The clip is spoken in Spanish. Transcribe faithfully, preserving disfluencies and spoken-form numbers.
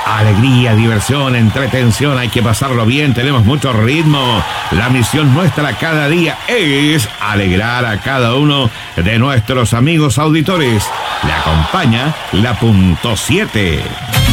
Alegría, diversión, entretención, hay que pasarlo bien, tenemos mucho ritmo. La misión nuestra cada día es alegrar a cada uno de nuestros amigos auditores. Le acompaña la punto siete.